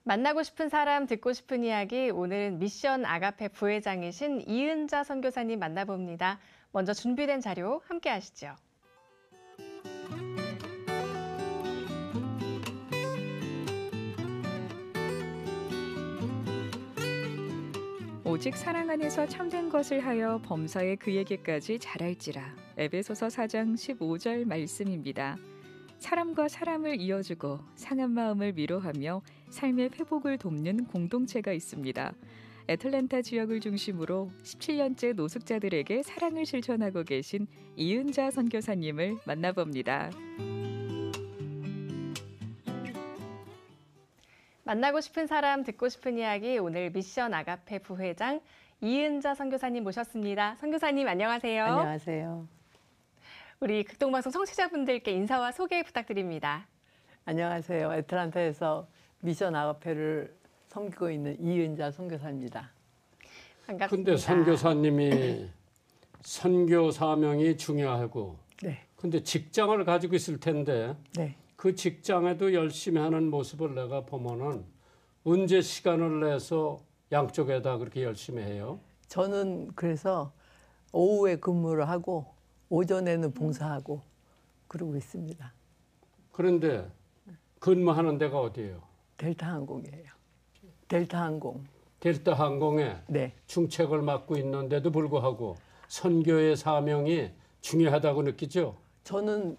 만나고 싶은 사람, 듣고 싶은 이야기, 오늘은 미션 아가페 부회장이신 이은자 선교사님 만나봅니다. 먼저 준비된 자료 함께 하시죠. 오직 사랑 안에서 참된 것을 하여 범사에 그에게까지 잘할지라. 에베소서 4장 15절 말씀입니다. 사람과 사람을 이어주고 상한 마음을 위로하며 삶의 회복을 돕는 공동체가 있습니다. 애틀랜타 지역을 중심으로 17년째 노숙자들에게 사랑을 실천하고 계신 이은자 선교사님을 만나봅니다. 만나고 싶은 사람, 듣고 싶은 이야기, 오늘 미션 아가페 부회장 이은자 선교사님 모셨습니다. 선교사님 안녕하세요. 안녕하세요. 우리 극동방송 청취자분들께 인사와 소개 부탁드립니다. 안녕하세요. 애틀랜타에서 미션 아가페를 섬기고 있는 이은자 선교사입니다. 반갑습니다. 근데 선교사님이 선교 사명이 중요하고 네. 근데 직장을 가지고 있을 텐데 네. 그 직장에도 열심히 하는 모습을 내가 보면은 언제 시간을 내서 양쪽에다 그렇게 열심히 해요? 저는 그래서 오후에 근무를 하고 오전에는 봉사하고 그러고 있습니다. 그런데 근무하는 데가 어디예요? 델타 항공이에요. 델타 항공. 델타 항공에 네. 중책을 맡고 있는데도 불구하고 선교의 사명이 중요하다고 느끼죠? 저는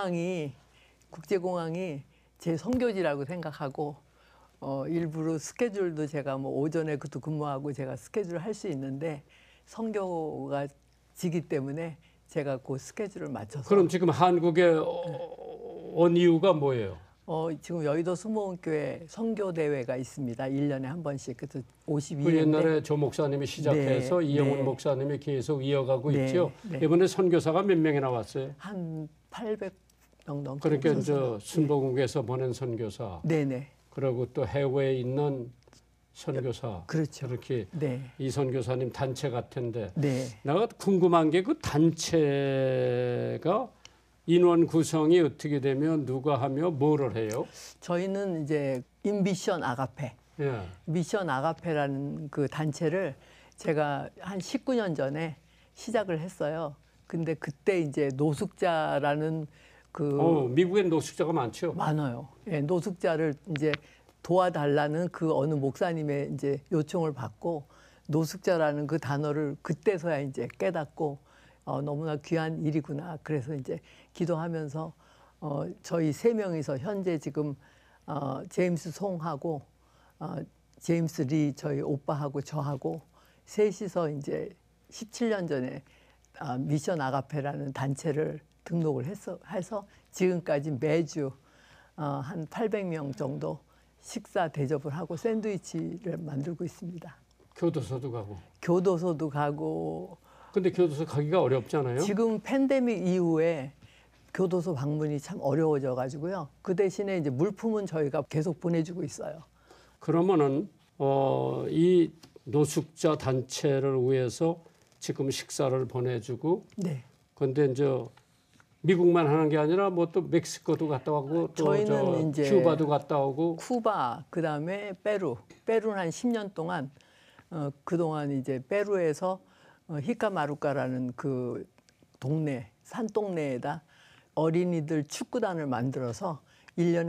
국제공항이 제 선교지라고 생각하고 일부러 스케줄도 제가 뭐 오전에 그것도 근무하고 제가 스케줄을 할 수 있는데 선교가 지기 때문에 제가 그 스케줄을 맞춰서. 그럼 지금 한국에 온 이유가 뭐예요? 지금 여의도 수목원교회 선교대회가 있습니다. 1년에 한 번씩. 그래서 52회인데. 그 옛날에 조 목사님이 시작해서 네, 이영훈 네. 목사님이 계속 이어가고 네, 있죠. 네. 이번에 선교사가 몇 명이나 왔어요? 한 800명 넘게. 그러니까 이제 순복음에서 보낸 선교사, 네네. 그리고 또 해외에 있는 선교사, 그렇죠. 이렇게 네. 이 선교사님 단체 같은데 네. 내가 궁금한 게 그 단체가 인원 구성이 어떻게 되면 누가 하며 뭐를 해요? 저희는 이제 미션 아가페. 예. 미션 아가페라는 그 단체를 제가 한 19년 전에 시작을 했어요. 근데 그때 이제 노숙자라는 미국엔 노숙자가 많죠. 많아요. 예, 노숙자를 이제 도와달라는 그 어느 목사님의 이제 요청을 받고 노숙자라는 그 단어를 그때서야 이제 깨닫고 너무나 귀한 일이구나. 그래서 이제 기도하면서 저희 3명이서 현재 지금 제임스 송하고 제임스 리 저희 오빠하고 저하고 셋이서 이제 17년 전에 미션 아가페라는 단체를 등록을 해서 지금까지 매주 한 800명 정도 식사 대접을 하고 샌드위치를 만들고 있습니다. 교도소도 가고. 교도소도 가고. 근데 교도소 가기가 어렵잖아요. 지금 팬데믹 이후에 교도소 방문이 참 어려워져 가지고요. 그 대신에 이제 물품은 저희가 계속 보내주고 있어요. 그러면은 이 노숙자 단체를 위해서 지금 식사를 보내주고. 네. 근데 이제 미국만 하는 게 아니라 뭐 또 멕시코도 갔다 오고 또 저희는 이제 큐바도 갔다 오고. 쿠바 그다음에 페루는 한 10년 동안 그동안 이제 페루에서 히카마루카라는 그 동네 산동네에다 어린이들 축구단을 만들어서 1년에